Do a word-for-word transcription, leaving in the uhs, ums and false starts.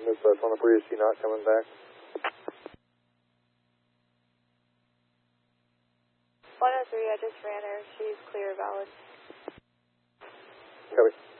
Midwest on the Prius, you not coming back? one oh three, I just ran her. She's clear, valid. Copy.